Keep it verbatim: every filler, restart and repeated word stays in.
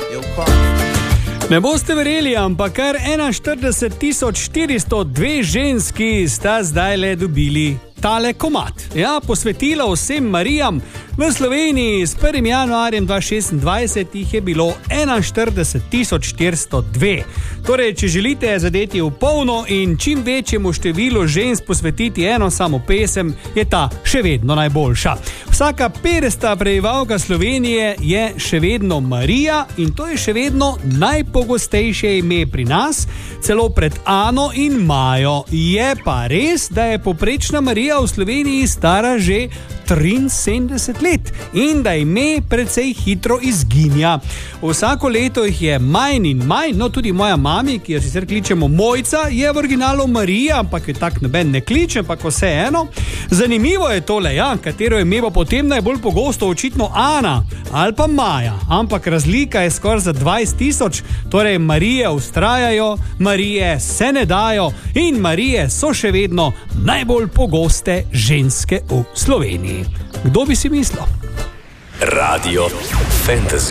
Ne boste verjeli, ampak kar enainštirideset tisoč štiristo dve ženski sta zdaj le dobili tale komad. Ja, posvetilo vsem Marijam. V Sloveniji s prvim januarjem dva tisoč šestindvajset jih je bilo enainštirideset tisoč štiristo dve. Torej, če želite zadeti v polno in čim večjemu številu žensk posvetiti eno samo pesem, je ta še vedno najboljša. Vsaka petdeseta prebivalka Slovenije je še vedno Marija in to je še vedno najpogostejše ime pri nas, celo pred Ano in Majo. Je pa res, da je povprečna Marija v Sloveniji stara že triinsedemdeset let in da ime precej hitro izginja. Vsako leto jih je manj in manj, no tudi moja mami, ki jo sicer kličemo Mojca, je v originalu Marija, ampak jo tak noben ne kliče, ampak vseeno. Zanimivo je tole, ja, katero ime bo potem najbolj pogosto, očitno Ana ali pa Maja, ampak razlika je skoraj za dvajset tisoč, torej Marije vztrajajo, Marije se ne dajo in Marije so še vedno najbolj pogoste ženske v Sloveniji. Kdo bi si mislil? Radio Fantasy.